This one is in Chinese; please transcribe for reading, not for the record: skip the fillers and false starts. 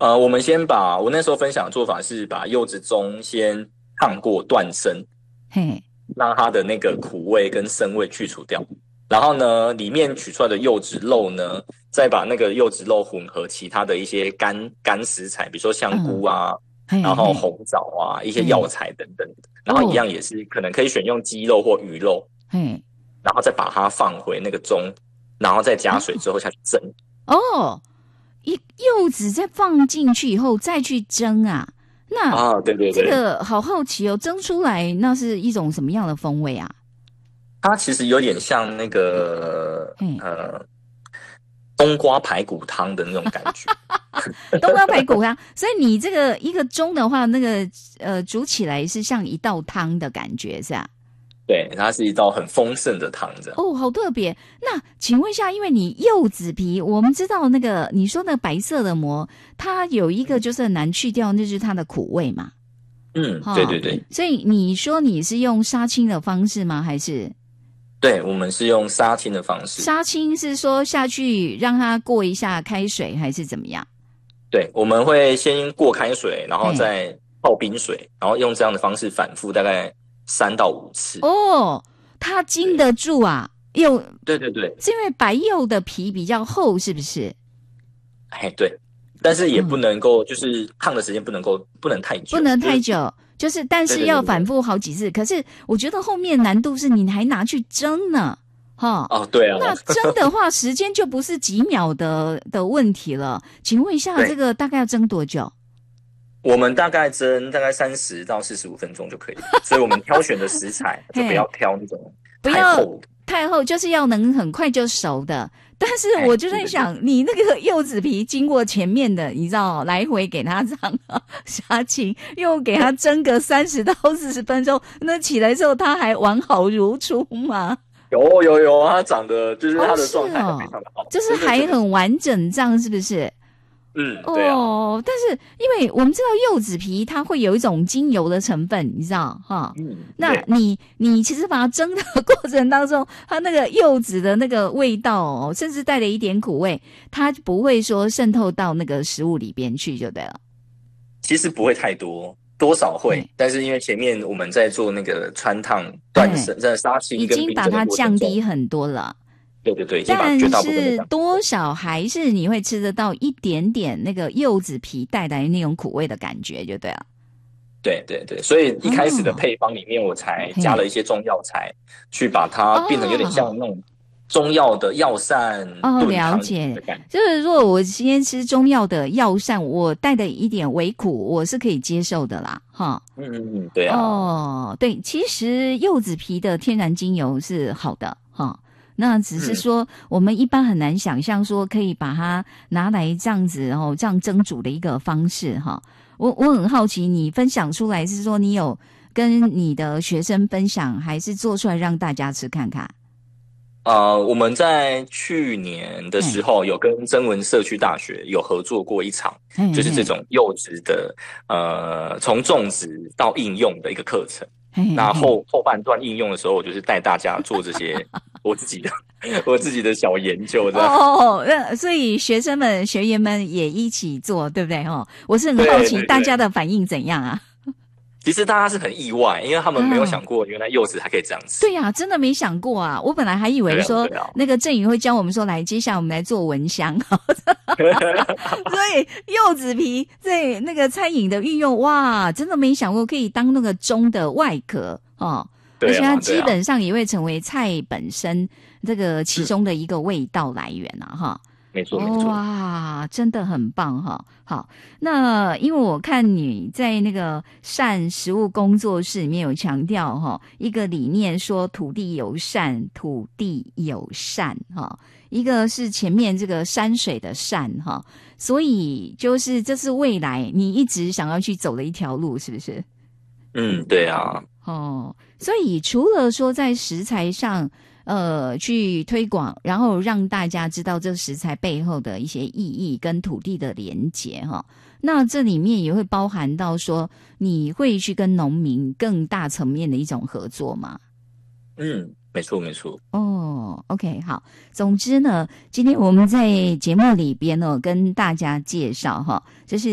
我们我那时候分享的做法是把柚子盅先烫过断生， 嘿， 让它的那个苦味跟生味去除掉。然后呢，里面取出来的柚子肉呢，再把那个柚子肉混合其他的一些干食材，比如说香嗯， 菇啊，然后嘿嘿红枣啊，一些药嘿， 材等等。然后一哦， 样也是可能可以选用鸡肉或鱼肉， 嘿， 然后再把它放回那个盅，然后再加水哦之后下去蒸。 哦，柚子再放进去以后再去蒸啊？那啊，对对这对， 个好好奇哦，蒸出来那是一种什么样的风味啊？ 它其实有点像那个嘿， 冬瓜排骨汤的那种感觉。 冬瓜排骨汤，所以你这个一个盅的话，那个煮起来是像一道汤的感觉是吧？ 对，它是一道很丰盛的汤这样。 哦，好特别。那请问一下，因为你柚子皮，我们知道那个你说那白色的膜，它有一个就是很难去掉，那就是它的苦味嘛。 嗯，对哈、 对对所以你说你是用杀青的方式吗？还是对，我们是用杀青的方式。 杀青是说下去让它过一下开水，还是怎么样？ 对，我们会先过开水，然后嘿， 再泡冰水，然后用这样的方式反复大概3到5次。 哦，它经对得住啊，柚对对对， 是因为白柚的皮比较厚，是不是？ 哎对，但是也不嗯， 能够就是烫的时间不能太久， 不能就是太久，就是但对是对对对。 要反复好几次。可是我觉得后面难度是你还拿去蒸呢，哈。 哦，对啊， 那蒸的话，时间就不是几秒的问题了。请问一下，这对， 个大概要蒸多久？ 我们大概蒸大概30到45分钟就可以了，所以我们挑选的食材就不嘿， 要挑那种不要太厚的。 太厚，就是要能很快就熟的。但是哎， 我就对对对， 在想，你那个柚子皮经过前面的，你知道，来回给它这样杀青，又给它蒸个30到40分钟，那起来之后它还完好如初吗？ 有，它长得就是哦， 它的是状态还非哦， 常的好， 就是真的真的是， 还很完整，这样是不是？ 对啊， 哦，但是因为我们知道柚子皮它会有一种精油的成分，你知道哈？那对， 你其实把它蒸的过程当中，它那个柚子的那个味道哦，甚至带了一点苦味，它不会说渗透到那个食物里边去就对了。 其实不会太多，多少会， 嘿， 但是因为前面我们在做那个穿烫、断哎， 生、在杀青已跟冰蒸的经把它过程中， 降低很多了。 对对对，已经把绝但大部分都是讲多少还是你会吃得到一点点那个柚子皮带来那种苦味的感觉，就对了。 对对对，所以一开始的哦， 配方里面，我才加了嘿， 一些中药材，去把它变成有点像哦那种中药的药膳哦， 炖汤了解。 的感觉。 就是如果我今天吃中药的药膳，我带的一点微苦，我是可以接受的啦，哈。 对啊， 哦，对，其实柚子皮的天然精油是好的，哈。那只是嗯。 说，我们一般很难想象说可以把它拿来这样子，然后这样蒸煮的一个方式，哈。我很好奇，你分享出来是说你有跟你的学生分享，还是做出来让大家吃看看？ 我们在去年的时嘿， 候有跟曾文社区大学有合作过一场，就是这嘿嘿种柚子的从种植到应用的一个课程。 嘿嘿那嘿。 后半段应用的时候，我就是带大家做这些我自己的我自己的小研究，这样。 哦，那所以学生们、学员们也一起做，对不对？哦，我是很好奇大对对对， 家的反应怎样啊？ 其实大家是很意外，因为他们没有啊， 想过原来柚子还可以这样吃。 对呀、真的没想过啊！我本来还以为对啊， 说对啊。 那个郑宇会教我们说，来，接下来我们来做蚊香，所以柚子皮在那个餐饮的运用，哇，真的没想过可以当那个盅的外壳哦，而且它对啊，对啊， 基本上也会成为菜本身这个其中的一个味道来源啊，哈。 没错没哦错。 哇，真的很棒哈！好，那因为我看你在那个善食物工作室里面有强调哈，一个理念说土地友善，土地友善哈，一个是前面这个山水的善哈，所以就是这是未来你一直想要去走的一条路，是不是？ 对啊。 哦，所以除了说在食材上，去推广，然后让大家知道这食材背后的一些意义跟土地的连结哈，那这里面也会包含到说，你会去跟农民更大层面的一种合作吗？ 没错没错。 哦，OK，好。总之呢，今天我们在节目里边呢，跟大家介绍哈，就是